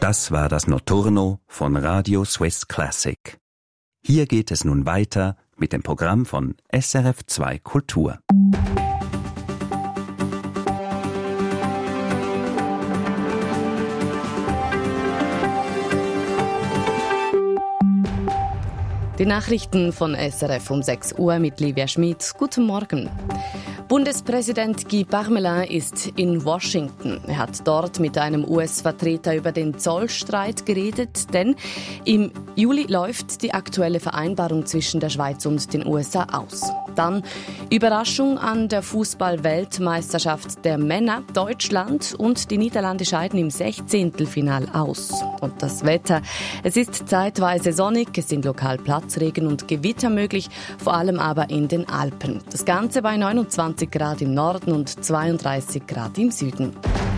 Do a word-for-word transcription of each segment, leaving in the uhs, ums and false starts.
Das war das Notturno von Radio Swiss Classic. Hier geht es nun weiter mit dem Programm von S R F zwei Kultur. Die Nachrichten von S R F um sechs Uhr mit Livia Schmid. Guten Morgen. Bundespräsident Guy Parmelin ist in Washington. Er hat dort mit einem U S-Vertreter über den Zollstreit geredet, denn im Juli läuft die aktuelle Vereinbarung zwischen der Schweiz und den U S A aus. Dann Überraschung an der Fußball-Weltmeisterschaft der Männer. Deutschland und die Niederlande scheiden im Sechzehntelfinal aus. Und das Wetter. Es ist zeitweise sonnig, es sind lokal Platzregen und Gewitter möglich, vor allem aber in den Alpen. Das Ganze bei neunundzwanzig Grad im Norden und zweiunddreißig Grad im Süden.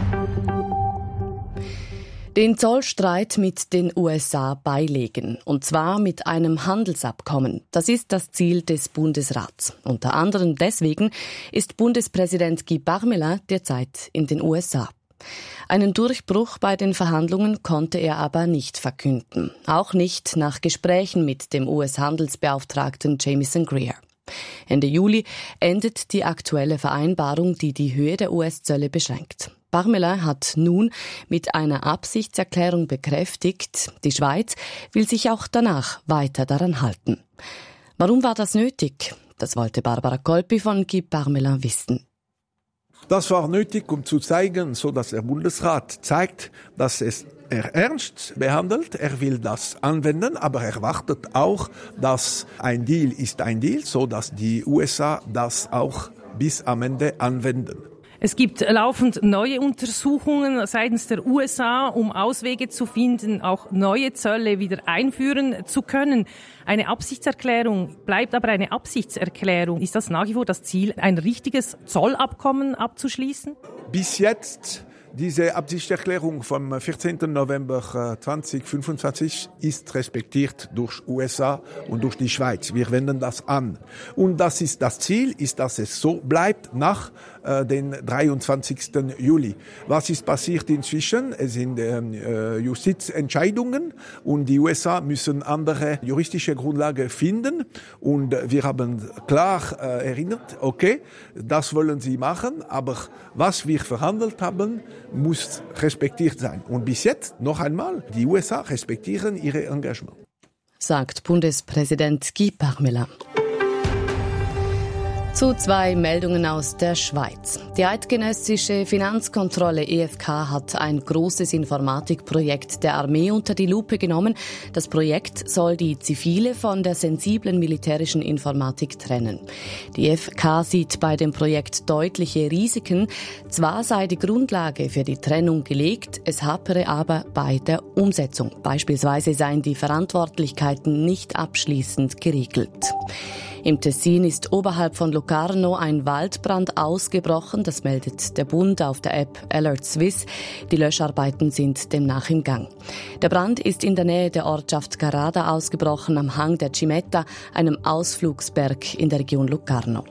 Den Zollstreit mit den U S A beilegen, und zwar mit einem Handelsabkommen. Das ist das Ziel des Bundesrats. Unter anderem deswegen ist Bundespräsident Guy Parmelin derzeit in den U S A. Einen Durchbruch bei den Verhandlungen konnte er aber nicht verkünden. Auch nicht nach Gesprächen mit dem U S-Handelsbeauftragten Jamieson Greer. Ende Juli endet die aktuelle Vereinbarung, die die Höhe der U S-Zölle beschränkt. Parmelin hat nun mit einer Absichtserklärung bekräftigt, die Schweiz will sich auch danach weiter daran halten. Warum war das nötig? Das wollte Barbara Kolpi von Guy Parmelin wissen. Das war nötig, um zu zeigen, so dass der Bundesrat zeigt, dass es er ernst behandelt, er will das anwenden, aber er wartet auch, dass ein Deal ist ein Deal, so dass die U S A das auch bis am Ende anwenden. Es gibt laufend neue Untersuchungen seitens der U S A, um Auswege zu finden, auch neue Zölle wieder einführen zu können. Eine Absichtserklärung bleibt aber eine Absichtserklärung. Ist das nach wie vor das Ziel, ein richtiges Zollabkommen abzuschließen? Bis jetzt, diese Absichtserklärung vom vierzehnten November zweitausendfünfundzwanzig ist respektiert durch U S A und durch die Schweiz. Wir wenden das an. Und das ist das Ziel, ist, dass es so bleibt nach äh, den dreiundzwanzigsten Juli. Was ist passiert inzwischen? Es sind äh, Justizentscheidungen und die U S A müssen andere juristische Grundlagen finden. Und wir haben klar äh, erinnert, okay, das wollen sie machen, aber was wir verhandelt haben, muss respektiert sein. Und bis jetzt, noch einmal, die U S A respektieren ihre Engagement. Sagt Bundespräsident Guy Parmelin. Zu zwei Meldungen aus der Schweiz. Die eidgenössische Finanzkontrolle E F K hat ein großes Informatikprojekt der Armee unter die Lupe genommen. Das Projekt soll die zivile von der sensiblen militärischen Informatik trennen. Die E F K sieht bei dem Projekt deutliche Risiken. Zwar sei die Grundlage für die Trennung gelegt, es hapere aber bei der Umsetzung. Beispielsweise seien die Verantwortlichkeiten nicht abschließend geregelt. Im Tessin ist oberhalb von Locarno ein Waldbrand ausgebrochen. Das meldet der Bund auf der App Alert Swiss. Die Löscharbeiten sind demnach im Gang. Der Brand ist in der Nähe der Ortschaft Carrada ausgebrochen, am Hang der Cimetta, einem Ausflugsberg in der Region Locarno.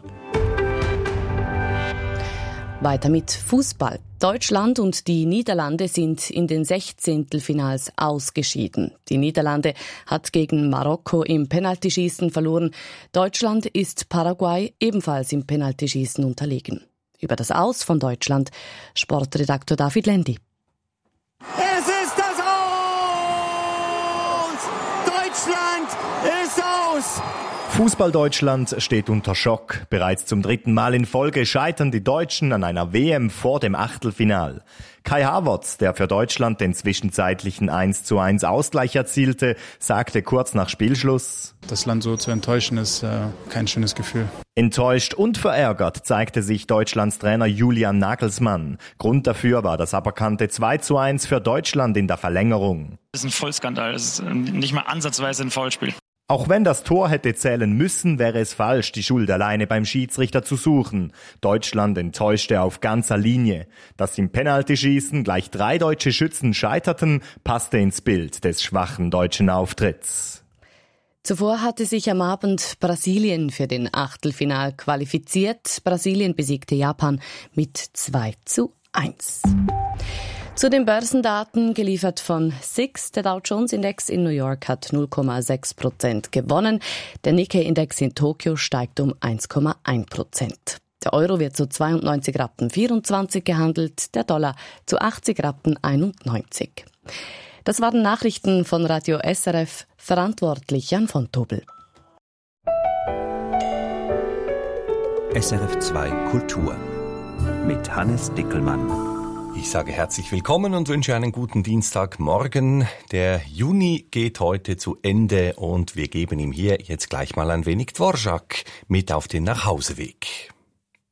Weiter mit Fußball. Deutschland und die Niederlande sind in den Sechzehntelfinals ausgeschieden. Die Niederlande hat gegen Marokko im Penaltyschießen verloren. Deutschland ist Paraguay ebenfalls im Penaltyschießen unterlegen. Über das Aus von Deutschland Sportredaktor David Lendi. Es ist das Aus! Deutschland ist aus! Fußball-Deutschland steht unter Schock. Bereits zum dritten Mal in Folge scheitern die Deutschen an einer W M vor dem Achtelfinal. Kai Havertz, der für Deutschland den zwischenzeitlichen eins zu eins Ausgleich erzielte, sagte kurz nach Spielschluss: Das Land so zu enttäuschen, ist äh, kein schönes Gefühl. Enttäuscht und verärgert zeigte sich Deutschlands Trainer Julian Nagelsmann. Grund dafür war das aberkannte zwei zu eins für Deutschland in der Verlängerung. Das ist ein Vollskandal, das ist nicht mal ansatzweise ein Foulspiel. Auch wenn das Tor hätte zählen müssen, wäre es falsch, die Schuld alleine beim Schiedsrichter zu suchen. Deutschland enttäuschte auf ganzer Linie. Dass im Penaltyschießen gleich drei deutsche Schützen scheiterten, passte ins Bild des schwachen deutschen Auftritts. Zuvor hatte sich am Abend Brasilien für den Achtelfinal qualifiziert. Brasilien besiegte Japan mit zwei zu eins. Zu den Börsendaten, geliefert von S I X. Der Dow Jones Index in New York hat null Komma sechs Prozent gewonnen. Der Nikkei Index in Tokio steigt um eins Komma eins Prozent. Der Euro wird zu zweiundneunzig Rappen vierundzwanzig gehandelt, der Dollar zu achtzig Rappen einundneunzig. Das waren Nachrichten von Radio S R F, verantwortlich Jan von Tobel. S R F zwei Kultur mit Hannes Dickelmann. Ich sage herzlich willkommen und wünsche einen guten Dienstagmorgen. Der Juni geht heute zu Ende und wir geben ihm hier jetzt gleich mal ein wenig Dvorak mit auf den Nachhauseweg.